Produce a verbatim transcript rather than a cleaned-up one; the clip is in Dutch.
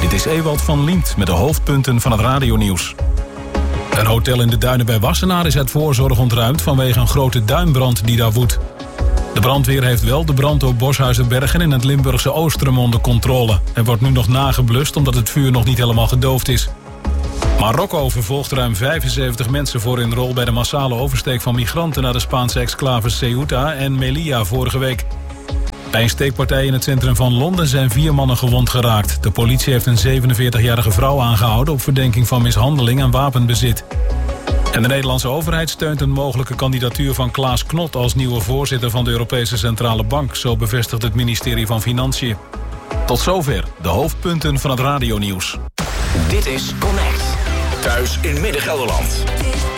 Dit is Ewald van Liemt met de hoofdpunten van het radionieuws. Een hotel in de Duinen bij Wassenaar is uit voorzorg ontruimd vanwege een grote duinbrand die daar woedt. De brandweer heeft wel de brand op Boshuizenbergen in het Limburgse Oostrem onder controle. Er wordt nu nog nageblust omdat het vuur nog niet helemaal gedoofd is. Marokko vervolgt ruim vijfenzeventig mensen voor hun rol bij de massale oversteek van migranten naar de Spaanse exclaves Ceuta en Melilla vorige week. Bij een steekpartij in het centrum van Londen zijn vier mannen gewond geraakt. De politie heeft een zevenenveertigjarige vrouw aangehouden op verdenking van mishandeling en wapenbezit. En de Nederlandse overheid steunt een mogelijke kandidatuur van Klaas Knot als nieuwe voorzitter van de Europese Centrale Bank. Zo bevestigt het ministerie van Financiën. Tot zover de hoofdpunten van het radionieuws. Dit is Connect. Thuis in Midden-Gelderland.